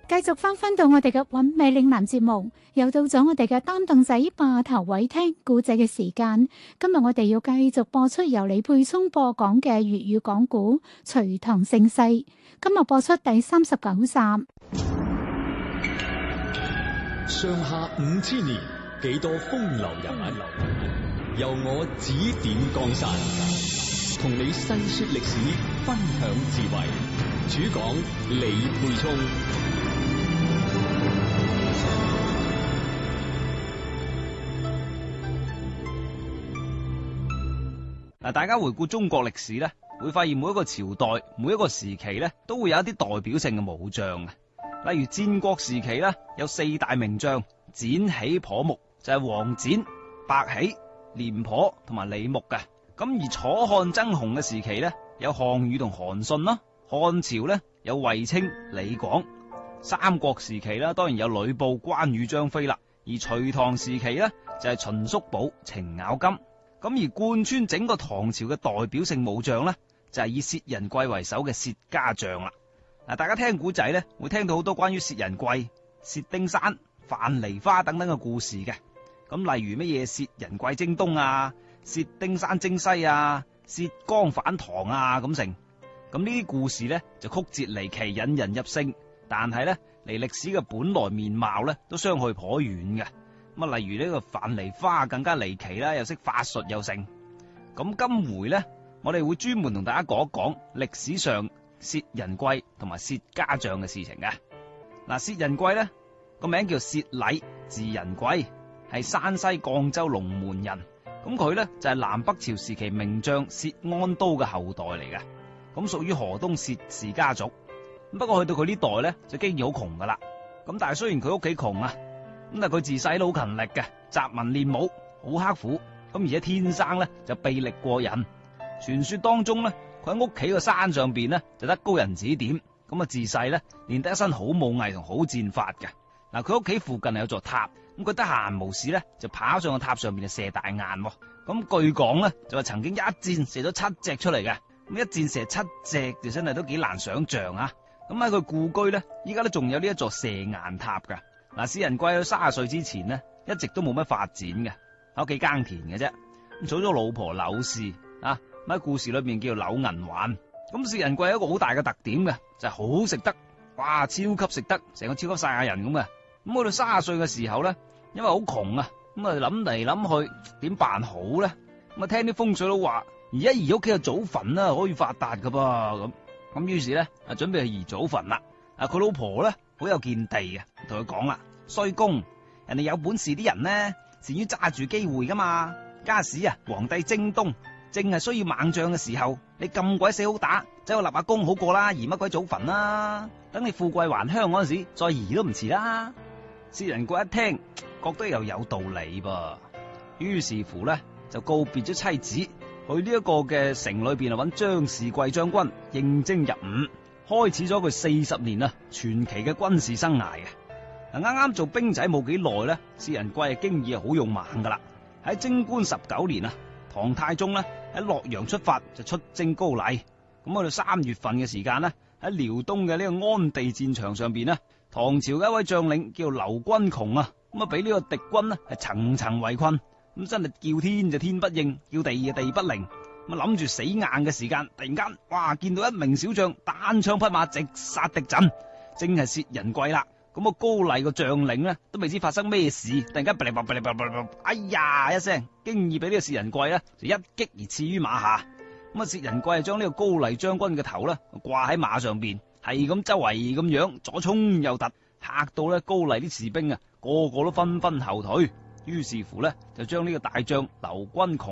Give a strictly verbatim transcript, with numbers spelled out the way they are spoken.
繼續翻返到我哋嘅韻味嶺南節目，又到咗我哋嘅擔凳仔霸頭位聽故仔嘅時間。今日我哋要繼續播出由李沛聰播講嘅粵語講古《隋唐盛世》。今日播出第三十九集。上下五千年，幾多風流人物，由我指點江山，同你細說歷史，分享智慧。主講李沛聰。 嗱，大家回顧中國歷史咧，會發現每一個朝代、每一個時期咧，都會有一啲代表性嘅武將嘅。例如戰國時期咧，有四大名將：展喜頗穆，就係、是、王展、白起、廉頗同埋李牧嘅。咁而楚漢爭雄嘅時期咧，有項羽同韓信啦；漢朝咧有衛青、李廣；三國時期啦，當然有呂布、關羽、張飛啦；而隋唐時期咧，就係、是、秦叔寶、程咬金。咁而貫穿整個唐朝嘅代表性武將呢，就係以薛仁貴為首嘅薛家將啦。嗱，大家聽古仔呢，會聽到好多關於薛仁貴、薛丁山、樊梨花等等嘅故事嘅。咁例如乜嘢薛仁貴征東啊、薛丁山征西啊、薛剛反唐啊咁成。咁呢啲故事呢，就曲折離奇，引人入勝，但係呢，離歷史嘅本來面貌呢，都相去頗遠嘅。咁啊，例如呢個樊梨花更加離奇啦，又識法術又成。咁今回呢，我哋會專門同大家講一講歷史上薛仁貴同埋薛家將嘅事情嘅。嗱，薛仁貴呢個名叫薛禮，字仁貴，係山西贛州龍門人。咁佢呢就係南北朝時期名將薛安都嘅後代嚟嘅，咁屬於河東薛氏家族。不過去到佢呢代呢，就經已好窮噶啦。咁但係雖然佢屋企窮啊，咁但係佢自細都好勤力嘅，習文練武，好刻苦。咁而且天生咧就臂力過人。傳說當中咧，佢喺屋企個山上邊咧就得高人指點，咁啊自細咧練得一身好武藝同好戰法嘅。嗱，佢屋企附近有座塔，咁佢得閒無事咧就跑上個塔上邊就射大雁。咁據講咧就話曾經一箭射咗七隻出嚟嘅，咁一箭射七隻就真係都幾難想象啊！咁喺佢故居咧，依家都仲有呢一座射雁塔噶。嗱，薛仁貴喺三十歲之前呢，一直都冇乜發展嘅，喺屋企耕田嘅啫。咁娶咗老婆柳氏啊，喺故事裏面叫柳銀環。咁薛仁貴有一個好大嘅特點嘅，就係、是、好食得，哇，超級食得，成個超級賽亞人咁嘅。咁去到三十歲嘅時候咧，因為好窮啊，咁啊諗嚟諗去點辦好咧？咁啊聽啲風水佬話，而家移屋企個祖墳啦，可以發達噶噃咁。咁於是咧啊準備去移祖墳啦。啊佢老婆咧好有見地嘅，同佢講啦：衰公，人哋有本事啲人呢，善於揸住機會噶嘛。家時啊，皇帝征東，正係需要猛將嘅時候，你咁鬼死好打，走去立下功好過啦，移乜鬼祖墳啦？等你富貴還鄉嗰陣時，再移都唔遲啦。薛仁貴一聽，覺得又有道理噃，於是乎咧就告別咗妻子，去呢一個嘅城裏邊啊揾張士貴將軍應徵入伍，開始咗佢四十年啊傳奇嘅軍事生涯嘅。嗱，啱啱做兵仔冇幾耐咧，薛仁貴嘅經驗係好勇猛噶啦。喺貞觀十九年啊，唐太宗咧喺洛陽出發就出征高麗。咁去到三月份嘅時間咧，喺遼東嘅呢個安地戰場上邊咧，唐朝嘅一位將領叫劉軍窮啊，咁啊俾呢個敵軍咧係層層圍困，咁真係叫天就天不應，叫地就地不靈。咁諗住死硬嘅時間，突然間哇見到一名小將單槍匹馬直殺敵陣，正係薛仁貴啦。咁啊高麗個將領咧都未知發生咩事，突然間噼里啪噼里啪噼里啪，哎呀一聲，經已俾呢個薛仁貴咧就一擊而刺於馬下。咁啊薛仁貴係將呢個高麗將軍嘅頭咧掛喺馬上邊，係咁周圍咁樣左衝右突，嚇到咧高麗啲士兵啊個個都紛紛後退。於是乎咧就將呢個大將劉軍窮